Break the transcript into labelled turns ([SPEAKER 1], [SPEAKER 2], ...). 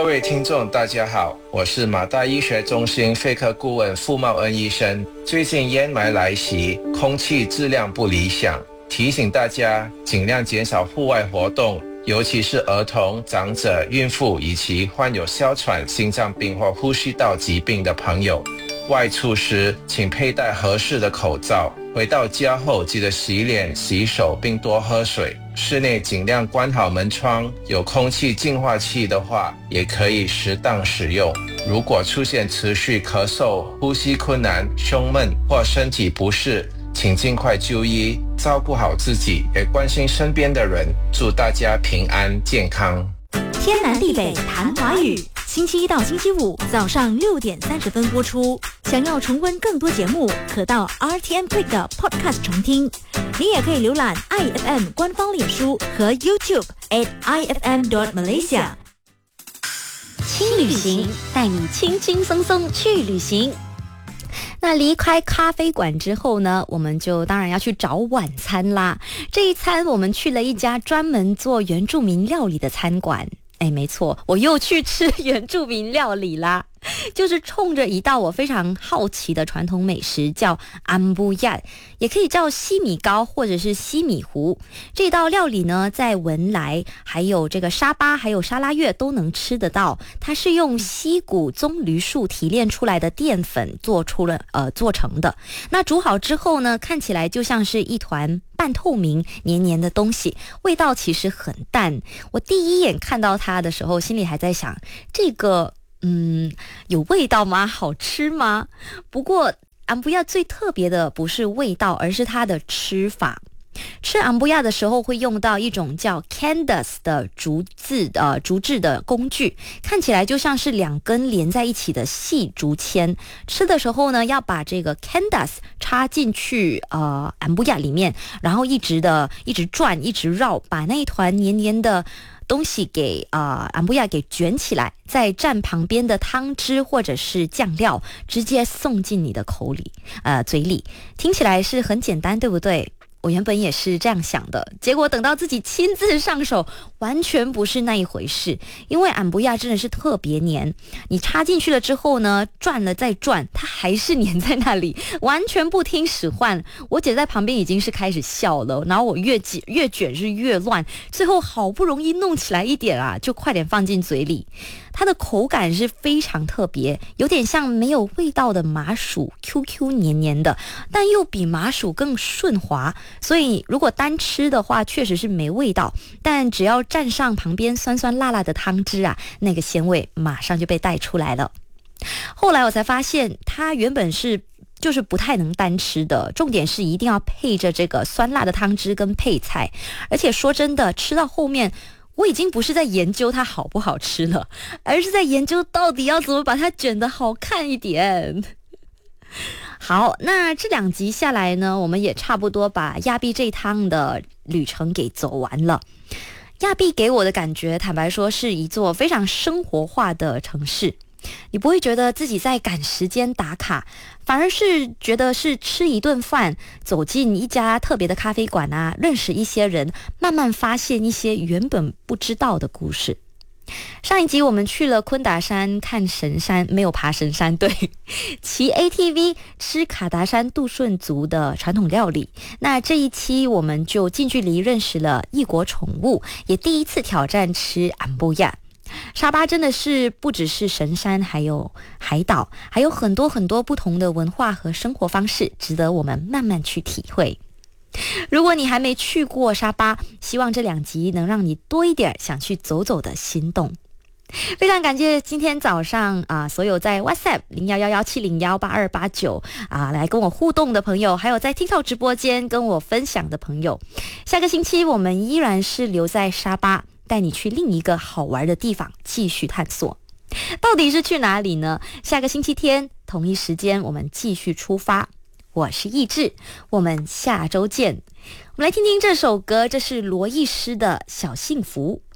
[SPEAKER 1] 位听众大家好，我是马大医学中心肺科顾问傅茂恩医生。最近烟霾来袭，空气质量不理想，提醒大家尽量减少户外活动，尤其是儿童、长者、孕妇以及患有哮喘、心脏病或呼吸道疾病的朋友。外出时请佩戴合适的口罩，回到家后记得洗脸、洗手并多喝水。室内尽量关好门窗，有空气净化器的话也可以适当使用。如果出现持续咳嗽、呼吸困难、胸闷或身体不适，请尽快就医，照顾好自己，也关心身边的人。祝大家平安健康。
[SPEAKER 2] 天南地北谈华语，星期一到星期五早上6点30分播出。想要重温更多节目，可到 RTM Play 的 Podcast 重听。你也可以浏览 IFM 官方脸书和 YouTube @IFM.Malaysia。轻旅行，带你轻轻松松去旅行。那离开咖啡馆之后呢，我们就当然要去找晚餐啦。这一餐我们去了一家专门做原住民料理的餐馆。没错，我又去吃原住民料理啦，就是冲着一道我非常好奇的传统美食，叫安布亚，也可以叫西米糕或者是西米糊。这道料理呢，在文莱还有这个沙巴还有沙拉越都能吃得到。它是用西谷棕榈树提炼出来的淀粉做成的。那煮好之后呢，看起来就像是一团半透明黏黏的东西，味道其实很淡。我第一眼看到它的时候，心里还在想，这个有味道吗？好吃吗？不过安布亚最特别的不是味道，而是它的吃法。吃安布亚的时候会用到一种叫 Candas 的竹制的工具，看起来就像是2根连在一起的细竹签。吃的时候呢，要把这个 Candas 插进去安布亚里面，然后一直转一直绕，把那一团黏黏的东西给安布亚给卷起来，再蘸旁边的汤汁或者是酱料，直接送进你的嘴里。听起来是很简单，对不对？我原本也是这样想的，结果等到自己亲自上手，完全不是那一回事。因为安布亚真的是特别黏，你插进去了之后呢，转了再转，它还是黏在那里，完全不听使唤。我姐在旁边已经是开始笑了，然后我越卷是越乱，最后好不容易弄起来一点啊，就快点放进嘴里。它的口感是非常特别，有点像没有味道的麻薯 ，QQ 黏黏的，但又比麻薯更顺滑。所以如果单吃的话，确实是没味道，但只要蘸上旁边酸酸辣辣的汤汁啊，那个鲜味马上就被带出来了。后来我才发现，它原本就是不太能单吃的，重点是一定要配着这个酸辣的汤汁跟配菜。而且说真的，吃到后面我已经不是在研究它好不好吃了，而是在研究到底要怎么把它卷得好看一点。好，那这2集下来呢，我们也差不多把亚庇这一趟的旅程给走完了。亚庇给我的感觉，坦白说是一座非常生活化的城市。你不会觉得自己在赶时间打卡，反而是觉得是吃一顿饭，走进一家特别的咖啡馆啊，认识一些人，慢慢发现一些原本不知道的故事。上一集我们去了昆达山看神山，没有爬神山，对，骑 ATV 吃卡达山杜顺族的传统料理。那这一期我们就近距离认识了异国宠物，也第一次挑战吃安布亚。沙巴真的是不只是神山，还有海岛，还有很多很多不同的文化和生活方式，值得我们慢慢去体会。如果你还没去过沙巴，希望这2集能让你多一点想去走走的心动。非常感谢今天早上所有在 WhatsApp 0111701829来跟我互动的朋友，还有在 TikTok 直播间跟我分享的朋友。下个星期我们依然是留在沙巴，带你去另一个好玩的地方继续探索。到底是去哪里呢？下个星期天同一时间我们继续出发。我是意志，我们下周见。我们来听听这首歌，这是罗艺诗的《小幸福》。